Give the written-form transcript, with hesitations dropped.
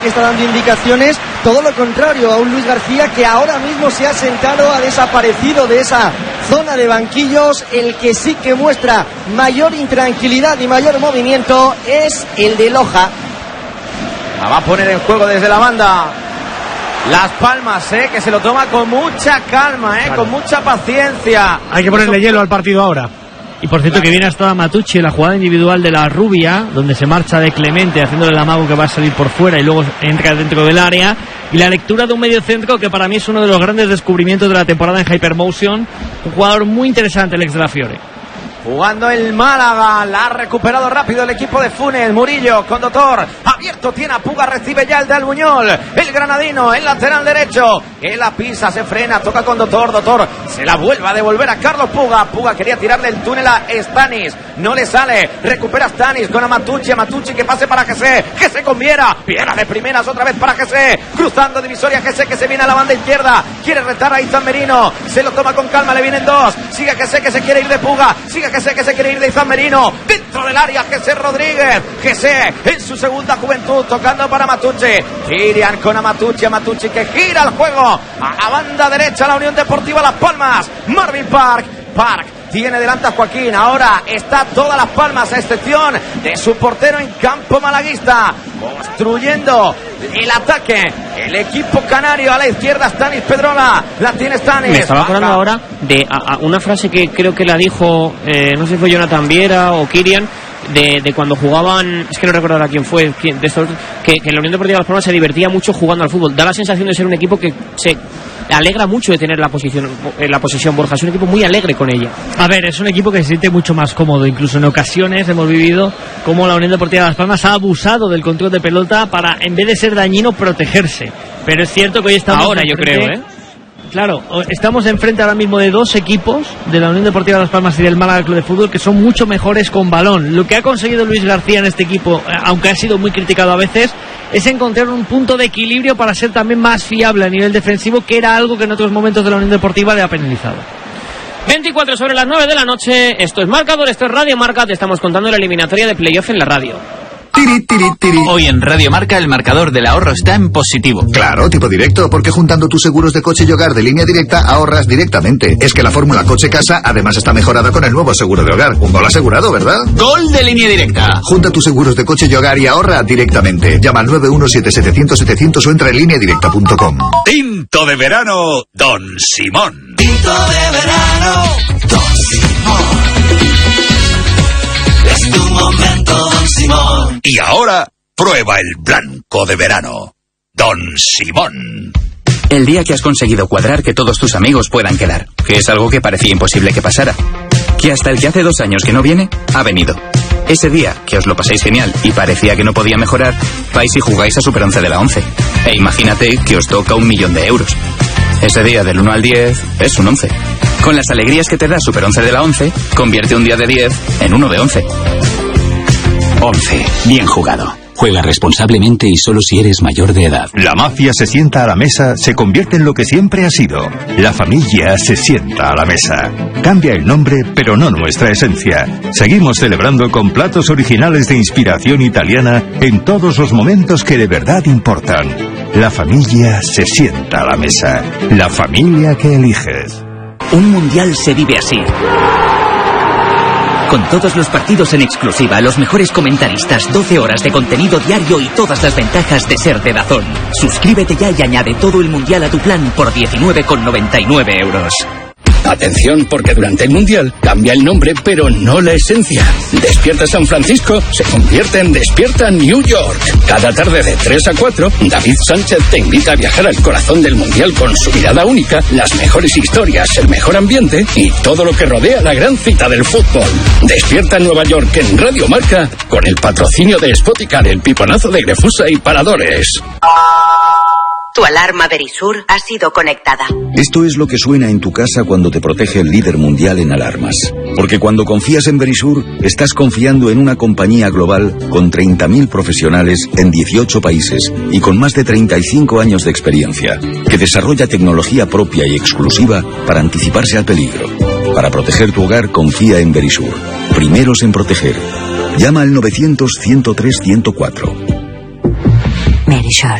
Está dando indicaciones, todo lo contrario a un Luis García que ahora mismo se ha sentado, ha desaparecido de esa zona de banquillos. El que sí que muestra mayor intranquilidad y mayor movimiento es el de Loja. La va a poner en juego desde la banda Las Palmas, que se lo toma con mucha calma, claro, con mucha paciencia. Hay que ponerle hielo al partido ahora. Y por cierto, que viene hasta Matucci, la jugada individual de la rubia, donde se marcha de Clemente haciéndole el amago que va a salir por fuera y luego entra dentro del área. Y la lectura de un mediocentro que para mí es uno de los grandes descubrimientos de la temporada en Hypermotion. Un jugador muy interesante, el ex de la Fiore. Jugando el Málaga, la ha recuperado rápido el equipo de Funes. Murillo con Dotor, abierto, tiene a Puga, recibe ya el de Albuñol, el granadino, el lateral derecho, que la pisa, se frena, toca con Dotor, Dotor se la vuelve a devolver a Carlos Puga. Puga quería tirarle el túnel a Stanis, no le sale, recupera Stanis con Matucci que pase para Jesse con Viera de primeras otra vez para Jesse, cruzando divisoria Jesse, que se viene a la banda izquierda, quiere retar a Izan Merino, se lo toma con calma, le vienen dos, sigue Jesse, que se quiere ir de Puga, sigue que se quiere ir de Izan Merino, dentro del área Jesse Rodríguez, Jesse en su segunda juventud, tocando para Matucci, Kirian con Matucci que gira el juego a la banda derecha, la Unión Deportiva Las Palmas, Marvin Park tiene delante a Joaquín, ahora está todas Las Palmas a excepción de su portero en campo malaguista, construyendo el ataque, el equipo canario. A la izquierda Stanis Pedrola, la tiene Stanis. Me estaba acordando ahora de una frase que creo que la dijo, no sé si fue Jonathan Viera o Kirian, de cuando jugaban, es que no recuerdo ahora quién fue, de estos, que en la Unión Deportiva Las Palmas se divertía mucho jugando al fútbol. Da la sensación de ser un equipo que se alegra mucho de tener la posesión, Borja. Es un equipo muy alegre con ella. A ver, es un equipo que se siente mucho más cómodo. Incluso en ocasiones hemos vivido como la Unión Deportiva Las Palmas ha abusado del control de pelota para, en vez de ser dañino, protegerse. Pero es cierto que hoy estamos ahora, yo creo, Claro, estamos enfrente ahora mismo de dos equipos, de la Unión Deportiva Las Palmas y del Málaga Club de Fútbol, que son mucho mejores con balón. Lo que ha conseguido Luis García en este equipo, aunque ha sido muy criticado a veces, es encontrar un punto de equilibrio para ser también más fiable a nivel defensivo, que era algo que en otros momentos de la Unión Deportiva le ha penalizado. 24 sobre las 9 de la noche, esto es Marcador, esto es Radio Marca, te estamos contando la eliminatoria de playoff en la radio. Hoy en Radio Marca el marcador del ahorro está en positivo. Claro, tipo directo, porque juntando tus seguros de coche y hogar de Línea Directa ahorras directamente. Es que la fórmula coche-casa además está mejorada con el nuevo seguro de hogar. Un gol asegurado, ¿verdad? ¡Gol de Línea Directa! Junta tus seguros de coche y hogar y ahorra directamente. Llama al 917-700-700 o entra en lineadirecta.com. Tinto de verano, Don Simón. Tinto de verano, Don Simón. Es tu momento, Don Simón. Y ahora, prueba el blanco de verano, Don Simón. El día que has conseguido cuadrar que todos tus amigos puedan quedar, que es algo que parecía imposible que pasara. Que hasta el que hace 2 años que no viene, ha venido. Ese día que os lo paséis genial y parecía que no podía mejorar, vais y jugáis a Super 11 de la 11. E imagínate que os toca 1.000.000 de euros. Ese día del 1 al 10 es un 11. Con las alegrías que te da Super 11 de la 11, convierte un día de 10 en uno de 11. 11. Bien jugado. Juega responsablemente y solo si eres mayor de edad. La mafia se sienta a la mesa, se convierte en lo que siempre ha sido. La familia se sienta a la mesa. Cambia el nombre, pero no nuestra esencia. Seguimos celebrando con platos originales de inspiración italiana en todos los momentos que de verdad importan. La familia se sienta a la mesa. La familia que eliges. Un mundial se vive así. Con todos los partidos en exclusiva, los mejores comentaristas, 12 horas de contenido diario y todas las ventajas de ser de DAZN. Suscríbete ya y añade todo el mundial a tu plan por 19,99 euros. Atención, porque durante el Mundial cambia el nombre, pero no la esencia. Despierta San Francisco se convierte en Despierta New York. Cada tarde de 3 a 4, David Sánchez te invita a viajar al corazón del Mundial con su mirada única, las mejores historias, el mejor ambiente y todo lo que rodea la gran cita del fútbol. Despierta en Nueva York en Radio Marca, con el patrocinio de Spoticar, el piponazo de Grefusa y Paradores. Tu alarma Verisur ha sido conectada. Esto es lo que suena en tu casa cuando te protege el líder mundial en alarmas. Porque cuando confías en Verisur, estás confiando en una compañía global con 30.000 profesionales en 18 países y con más de 35 años de experiencia, que desarrolla tecnología propia y exclusiva para anticiparse al peligro. Para proteger tu hogar, confía en Verisur. Primeros en proteger. Llama al 900-103-104. Verisure.